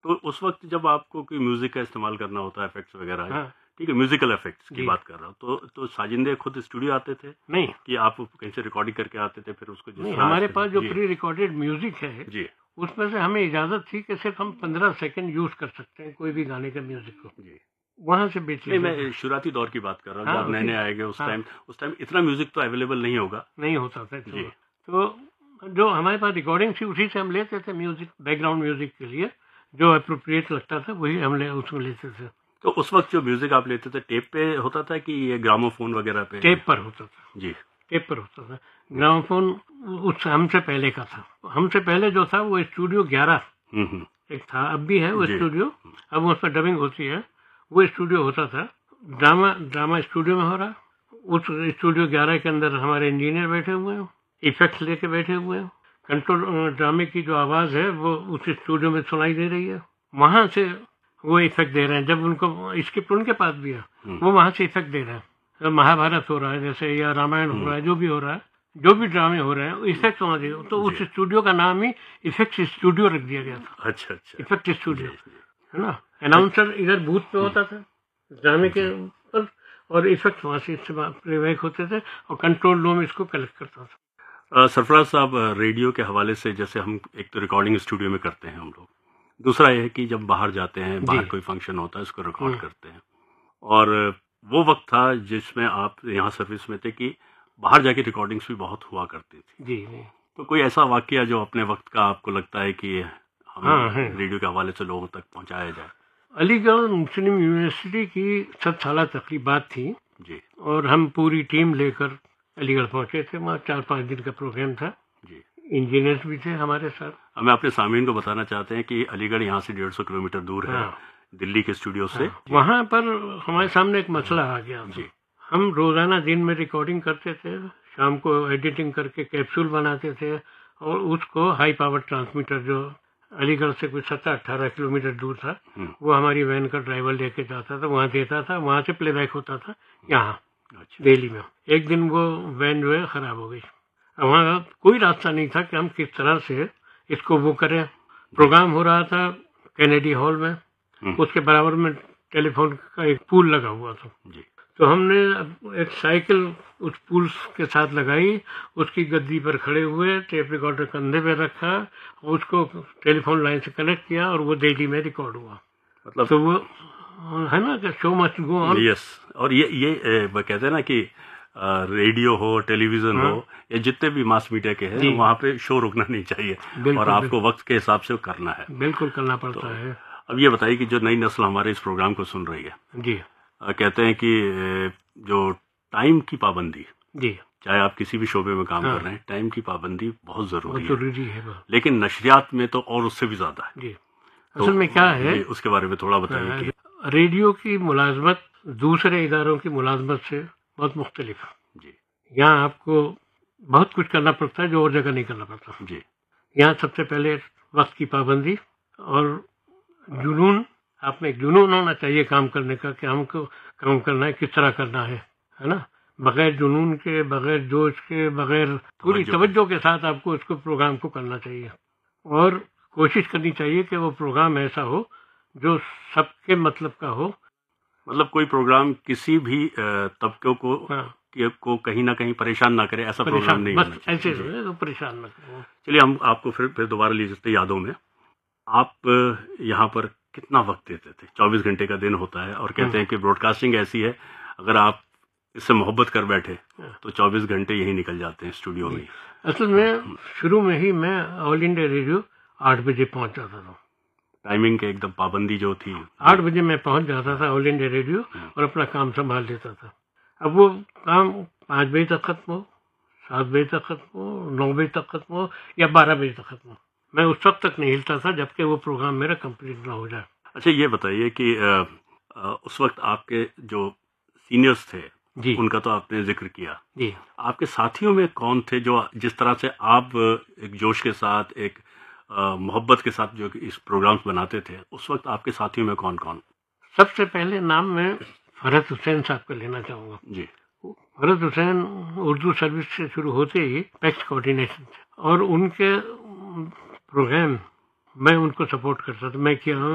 तो उस वक्त जब आपको कोई म्यूजिक का इस्तेमाल करना होता है, इफेक्ट्स वगैरह, हाँ, ठीक है, म्यूजिकल इफेक्ट्स की जी। बात कर रहा हूँ, तो साजिंदे खुद स्टूडियो आते थे नहीं कि आप कहीं से रिकॉर्डिंग करके आते थे फिर उसको जिस नहीं, तरह हमारे पास जो जी प्री रिकॉर्डेड म्यूजिक है जी उसमें से हमें इजाजत थी कि सिर्फ हम 15 सेकंड यूज कर सकते हैं कोई भी गाने के म्यूजिक को, जी वहां से बेच नहीं, लेते थे। मैं शुरुआती दौर की बात कर रहा हूँ हाँ, जब नए उसी नए आएंगे हाँ, उस टाइम इतना म्यूजिक तो अवेलेबल नहीं होगा। नहीं होता था जी तो जो हमारे पास रिकॉर्डिंग थी उसी से हम लेते थे म्यूजिक, बैकग्राउंड म्यूजिक के लिए जो अप्रोप्रिएट लगता था वही हम उसमें लेते थे। तो उस वक्त जो म्यूजिक आप लेते थे टेप पे होता था कि ये ग्रामोफोन वगैरह पे? टेप पर होता था, जी टेप पर होता था। ग्रामोफोन उस हमसे पहले का था। हमसे पहले जो था वो स्टूडियो 11 हम्म, एक था, अब भी है वो जी स्टूडियो, अब उस पर डबिंग होती है। वो स्टूडियो होता था, ड्रामा ड्रामा स्टूडियो में हो रहा। उस स्टूडियो 11 के अंदर हमारे इंजीनियर बैठे हुए हैं, इफेक्ट्स लेके बैठे हुए हैं। कंट्रोल ड्रामे की जो आवाज़ है वो उस स्टूडियो में सुनाई दे रही है, वहाँ से वो इफेक्ट दे रहे हैं। जब उनको स्क्रिप्ट उनके पास भी है वो वहाँ से इफेक्ट दे रहे हैं। जब महाभारत हो रहा है जैसे या रामायण हो रहा है, जो भी हो रहा है, जो भी ड्रामे हो रहे हैं इफेक्ट वहाँ दे, तो उस स्टूडियो का नाम ही इफेक्ट स्टूडियो रख दिया गया था। अच्छा अच्छा इफेक्ट स्टूडियो है ना। अनाउंसर इधर बूथ पे होता था ड्रामे के ऊपर और इफेक्ट वहाँ से प्लेबैक होते थे और कंट्रोल रूम इसको कलेक्ट करता था। सरफराज साहब, रेडियो के हवाले से जैसे हम एक तो रिकॉर्डिंग स्टूडियो में करते हैं हम लोग, दूसरा यह है कि जब बाहर जाते हैं, बाहर कोई फंक्शन होता है उसको रिकॉर्ड करते हैं, और वो वक्त था जिसमें आप यहाँ सर्विस में थे कि बाहर जाके रिकॉर्डिंग्स भी बहुत हुआ करती थी। जी तो कोई ऐसा वाकया जो अपने वक्त का आपको लगता है कि हम हाँ है। रेडियो के हवाले से लोगों तक पहुंचाया जाए? अलीगढ़ मुस्लिम यूनिवर्सिटी की 7 साल तकरीबात थी जी और हम पूरी टीम लेकर अलीगढ़ पहुंचे थे। वहाँ 4-5 दिन का प्रोग्राम था, जी इंजीनियर्स भी थे हमारे साथ। हमें अपने सामीन को बताना चाहते हैं कि अलीगढ़ यहाँ से 150 किलोमीटर दूर है दिल्ली के स्टूडियो से। वहाँ पर हमारे सामने एक मसला आ गया था। हम रोजाना दिन में रिकॉर्डिंग करते थे, शाम को एडिटिंग करके कैप्सूल बनाते थे और उसको हाई पावर ट्रांसमीटर जो अलीगढ़ से कुछ 17-18 किलोमीटर दूर था वो हमारी वैन का ड्राइवर लेके जाता था, वहाँ देता था, वहाँ से प्लेबैक होता था यहाँ दिल्ली में। एक दिन वो वैन जो है खराब हो गई। वहाँ कोई रास्ता नहीं था कि हम किस तरह से इसको वो करें। प्रोग्राम हो रहा था कैनेडी हॉल में, उसके बराबर में टेलीफोन का एक पुल लगा हुआ था। तो हमने एक साइकिल उस पुल के साथ लगाई, उसकी गद्दी पर खड़े हुए, टेप रिकॉर्डर कंधे पे रखा, उसको टेलीफोन लाइन से कनेक्ट किया और वो दिल्ली में रिकॉर्ड हुआ। मतलब तो वो है ना कि show must go on. Yes, और ये कहते हैं ना कि रेडियो हो, टेलीविजन हो, या जितने भी मास मीडिया के हैं, वहाँ पे शो रुकना नहीं चाहिए और आपको वक्त के हिसाब से करना है। बिल्कुल करना पड़ता है। अब ये बताइए कि जो नई नस्ल हमारे इस प्रोग्राम को सुन रही है, जी कहते हैं कि जो टाइम की पाबंदी, जी, चाहे आप किसी भी शोबे में काम कर रहे हैं, टाइम की पाबंदी बहुत जरूरी है। है। लेकिन नशरियात में तो और उससे भी ज्यादा है। जी, असल में क्या है उसके बारे में थोड़ा बताइए कि रेडियो की मुलाजमत दूसरे इदारों की मुलाजमत से बहुत मुख्तलिफ है। जी, यहाँ आपको बहुत कुछ करना पड़ता है जो और जगह नहीं करना पड़ता। जी, यहाँ सबसे पहले वक्त की पाबंदी और जुनून, आप में एक जुनून होना चाहिए काम करने का कि हमको काम करना है, किस तरह करना है ना। बगैर जुनून के, बगैर जोश के, बगैर पूरी तवज्जो के साथ आपको उसको प्रोग्राम को करना चाहिए और कोशिश करनी चाहिए कि वो प्रोग्राम ऐसा हो जो सबके मतलब का हो। मतलब कोई प्रोग्राम किसी भी तबके को कहीं ना कहीं परेशान ना करे, ऐसा प्रोग्राम नहीं होना चाहिए। ऐसे तो परेशान ना करो। चलिए हम आपको फिर दोबारा ले सकते यादों में। आप यहाँ पर कितना वक्त देते थे? 24 घंटे का दिन होता है और कहते हैं कि ब्रॉडकास्टिंग ऐसी है, अगर आप इससे मोहब्बत कर बैठे तो 24 घंटे यही निकल जाते हैं स्टूडियो में। असल में शुरू में ही मैं ऑल इंडिया रेडियो 8 बजे पहुंच जाता था। टाइमिंग के एकदम पाबंदी जो थी, 8 बजे मैं पहुंच जाता था ऑल इंडिया रेडियो और अपना काम संभाल लेता था। अब वो काम 5 बजे तक खत्म हो, 7 बजे तक खत्म हो, 9 बजे तक खत्म हो या 12 बजे तक खत्म हो, मैं उस वक्त तक नहीं हिलता था जबकि वो प्रोग्राम मेरा कंप्लीट ना हो जाए। अच्छा, ये बताइए कि उस वक्त आपके जो सीनियर्स थे जी, उनका तो आपने जिक्र किया जी, आपके साथियों में कौन थे जो जिस तरह से आप एक जोश के साथ, एक मोहब्बत के साथ जो इस प्रोग्राम्स बनाते थे, उस वक्त आपके साथियों में कौन कौन? सबसे पहले नाम मैं फरहत हुसैन साहब का लेना चाहूँगा जी। फरहत हुसैन उर्दू सर्विस से शुरू होते ही पैक्स कोऑर्डिनेशन थे और उनके प्रोग्राम मैं उनको सपोर्ट करता था। मैं किया